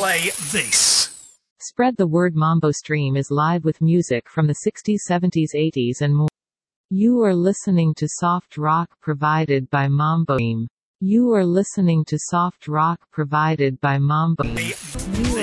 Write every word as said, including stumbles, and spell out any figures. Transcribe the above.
play this. Spread the word. Mambo Stream is live with music from the sixties, seventies, eighties and more. You are listening to soft rock provided by Mambo Stream. You are listening to soft rock provided by Mambo Stream. You are